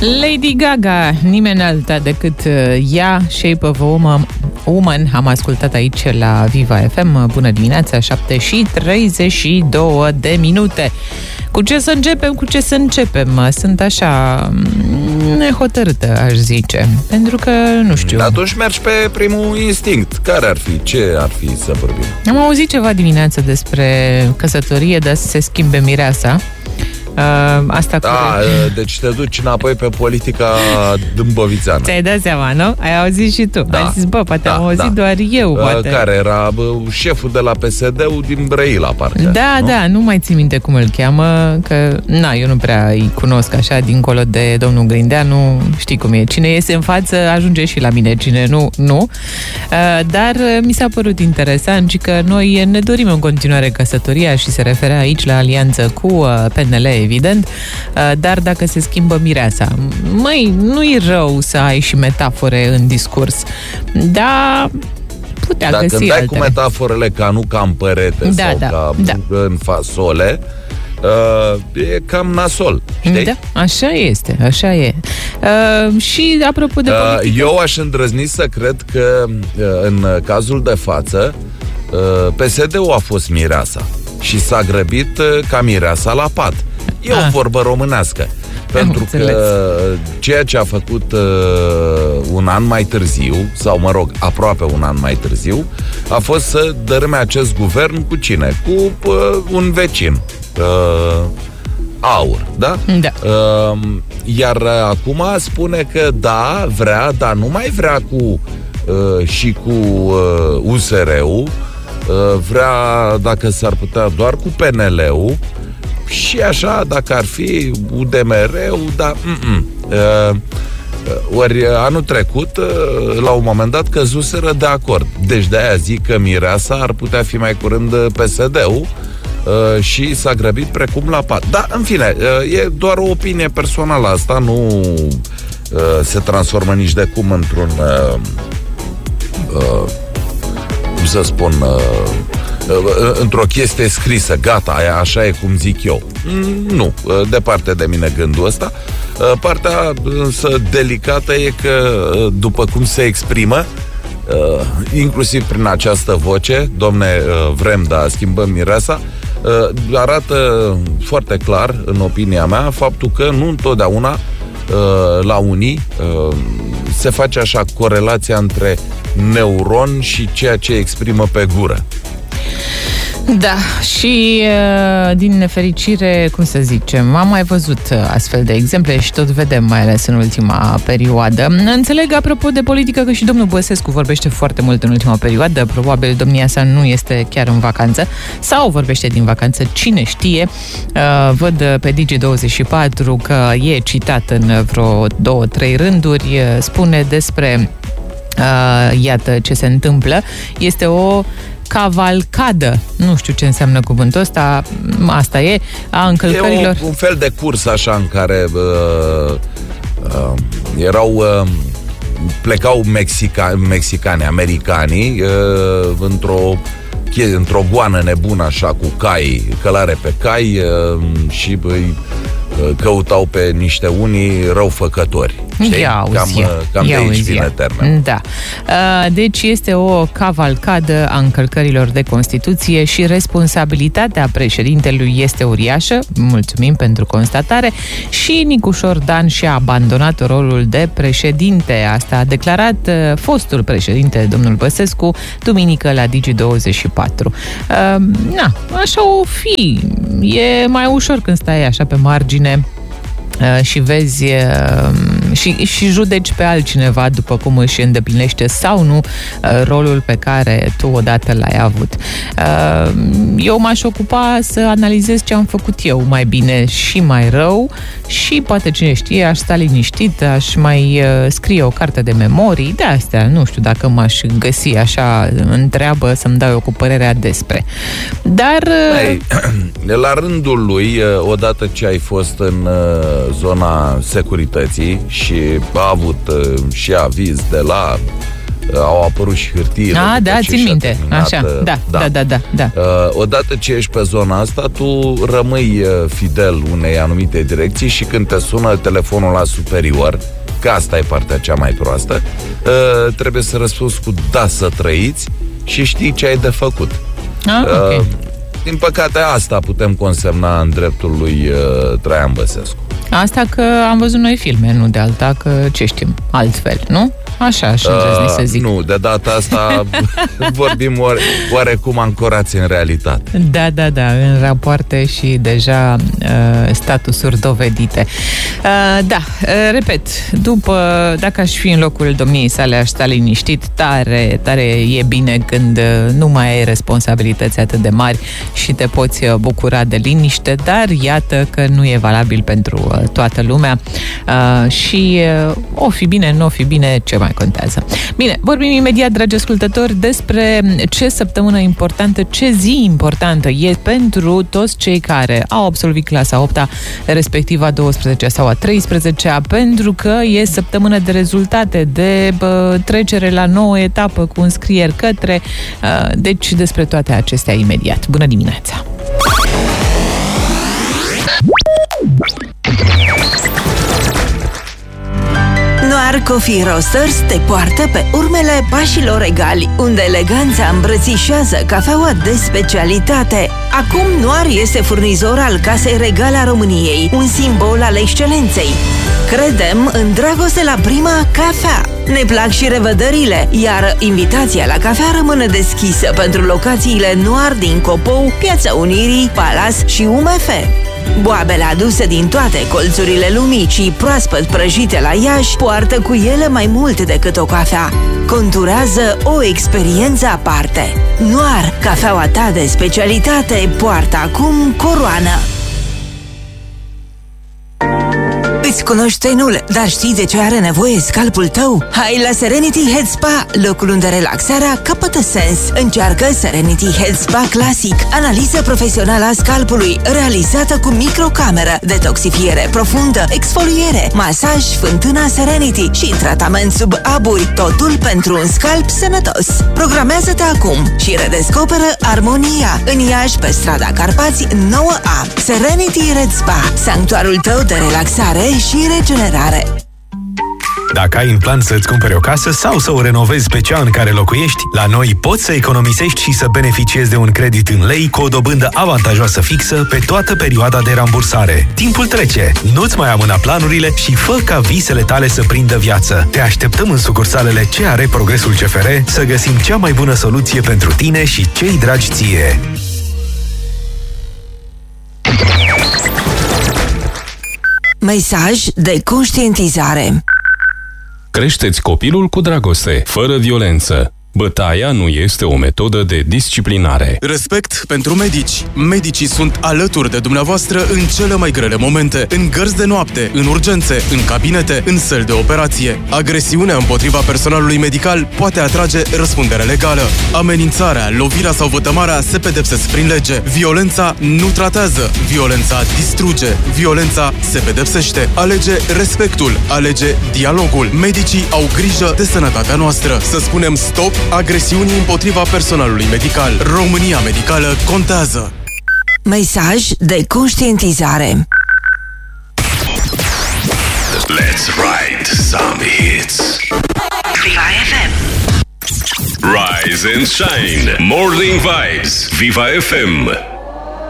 Lady Gaga, nimeni alta decât ea, Shape of a Woman, am ascultat aici la Viva FM. Bună dimineața, 7:32 de minute. Cu ce să începem? Sunt așa nehotărâtă, aș zice, pentru că nu știu. Atunci mergi pe primul instinct. Care ar fi? Ce ar fi să vorbim? Am auzit ceva dimineață despre căsătorie, dar să se schimbe mireasa. Asta deci te duci înapoi pe politica dâmbovițeană. Ți-ai dat seama, nu? Ai auzit și tu. Ai zis, poate am auzit doar eu, poate. Care era șeful de la PSD-ul din Brăila, parcă. Nu mai țin minte cum îl cheamă, că, eu nu prea îi cunosc așa, dincolo de domnul Grindeanu, știi cum e. Cine iese în față, ajunge și la mine, cine nu. Dar mi s-a părut interesant și că noi ne dorim în continuare căsătoria și se referea aici la alianță cu PNL, evident, dar dacă se schimbă mireasa, nu-i rău să ai și metafore în discurs, dar putea dacă găsi altele. Dacă dai cu metaforele ca nu ca în perete sau ca în fasole, e cam nasol, știi? Da, așa este, așa e. Și apropo de politică, eu aș îndrăzni să cred că în cazul de față PSD-ul a fost mireasa și s-a grăbit ca mireasa la pat. E o vorbă românească. Pentru că ceea ce a făcut un an mai târziu, sau aproape un an mai târziu, a fost să dărâme acest guvern cu cine? Cu un vecin. AUR, da? Da. Iar acum spune că vrea, dar nu mai vrea și cu USR-ul, vrea, dacă s-ar putea, doar cu PNL-ul și așa, dacă ar fi UDMR-ul, dar ori anul trecut, la un moment dat, căzuseră de acord. Deci de-aia zic că mireasa ar putea fi mai curând PSD-ul și s-a grăbit precum la pat. Dar, în fine, e doar o opinie personală asta, nu se transformă nici de cum într-un cum să spun, într-o chestie scrisă, gata, așa e cum zic eu. Nu, departe de mine gândul ăsta. Partea însă delicată e că, după cum se exprimă, inclusiv prin această voce, domne, vrem, dar schimbăm mireasa, arată foarte clar, în opinia mea, faptul că nu întotdeauna la unii se face așa corelația între neuron și ceea ce exprimă pe gură. Da, și din nefericire, cum să zicem, am mai văzut astfel de exemple și tot vedem, mai ales în ultima perioadă. Înțeleg, apropo de politică, că și domnul Băsescu vorbește foarte mult în ultima perioadă, probabil domnia sa nu este chiar în vacanță, sau vorbește din vacanță, cine știe. Văd pe Digi24 că e citat în vreo 2-3 rânduri, spune despre iată ce se întâmplă. Este o cavalcadă, nu știu ce înseamnă cuvântul ăsta, asta e, a încălcărilor. E un fel de curs așa în care plecau mexicani, americanii într-o goană nebună așa cu cai, călare pe cai și căutau pe niște unii răufăcători. Știi? Cam de aici vine termenul. Da. Deci este o cavalcadă a încălcărilor de Constituție și responsabilitatea președintelui este uriașă. Mulțumim pentru constatare. Și Nicușor Dan și-a abandonat rolul de președinte. Asta a declarat fostul președinte, domnul Băsescu, duminică la Digi24. Așa o fi. E mai ușor când stai așa pe margine și vezi și judeci pe altcineva după cum își îndeplinește sau nu rolul pe care tu odată l-ai avut. Eu m-aș ocupa să analizez ce am făcut eu mai bine și mai rău și poate cine știe, aș sta liniștit, aș mai scrie o carte de memorii, de astea, nu știu dacă m-aș găsi așa în treabă să-mi dau eu cu părerea despre. Dar la rândul lui, odată ce ai fost în zona securității și a avut și aviz de la au apărut și hârtiile. Da, țin minte. Așa, da. Odată ce ești pe zona asta, tu rămâi fidel unei anumite direcții și când te sună telefonul la superior, că asta e partea cea mai proastă, trebuie să răspunzi cu da să trăiți și știi ce ai de făcut. Okay. Din păcate, asta putem consemna în dreptul lui Traian Băsescu. Asta că am văzut noi filme, nu de alta, că ce știm, altfel, nu? Așa aș îndrăzni să zic. Nu, de data asta vorbim oarecum ancorați în realitate. Da, în rapoarte și deja statusuri dovedite. Repet, dacă aș fi în locul domniei sale, aș sta liniștit, tare e bine când nu mai ai responsabilități atât de mari și te poți bucura de liniște, dar iată că nu e valabil pentru toată lumea și o fi bine, nu o fi bine, ce mai contează. Bine, vorbim imediat, dragi ascultători, despre ce săptămână importantă, ce zi importantă e pentru toți cei care au absolvit clasa 8-a, respectiv a 12-a sau a 13-a, pentru că e săptămână de rezultate, de trecere la nouă etapă cu înscrieri către, deci despre toate acestea imediat. Bună dimineața! Noir Coffee Roasters te poartă pe urmele pașilor egali, unde eleganța îmbrățișează cafeaua de specialitate. Acum Noir este furnizor al Casei Regale a României, un simbol al excelenței. Credem în dragoste la prima cafea. Ne plac și revederile, iar invitația la cafea rămâne deschisă pentru locațiile Noir din Copou, Piața Unirii, Palas și UMF. Boabele aduse din toate colțurile lumii și proaspăt prăjite la Iași poartă cu ele mai mult decât o cafea. Conturează o experiență aparte. Noir, cafeaua ta de specialitate, poartă acum coroană. Îți cunoști tenul, dar știi de ce are nevoie scalpul tău? Hai la Serenity Head Spa, locul unde relaxarea capătă sens. Încearcă Serenity Head Spa Classic, analiză profesională a scalpului, realizată cu microcameră, detoxifiere profundă, exfoliere, masaj, fântâna Serenity și tratament sub aburi, totul pentru un scalp sănătos. Programează-te acum și redescoperă armonia în Iași, pe strada Carpați 9A. Serenity Head Spa, sanctuarul tău de relaxare și regenerare. Dacă ai în plan să-ți cumperi o casă sau să o renovezi pe cea în care locuiești, la noi poți să economisești și să beneficiezi de un credit în lei cu o dobândă avantajoasă fixă pe toată perioada de rambursare. Timpul trece, nu-ți mai amâna planurile și fă ca visele tale să prindă viață. Te așteptăm în sucursalele CR Progresul CFR să găsim cea mai bună soluție pentru tine și cei dragi ție. Mesaj de conștientizare. Creșteți copilul cu dragoste, fără violență. Bătaia nu este o metodă de disciplinare. Respect pentru medici. Medicii sunt alături de dumneavoastră în cele mai grele momente, în gărzi de noapte, în urgențe, în cabinete, în săli de operație. Agresiunea împotriva personalului medical poate atrage răspundere legală. Amenințarea, lovirea sau vătămarea se pedepsesc prin lege. Violența nu tratează. Violența distruge. Violența se pedepsește. Alege respectul. Alege dialogul. Medicii au grijă de sănătatea noastră. Să spunem stop agresiunii împotriva personalului medical. România Medicală contează. Mesaj de conștientizare. Let's write some hits. Viva FM. Rise and shine. Morning vibes. Viva FM.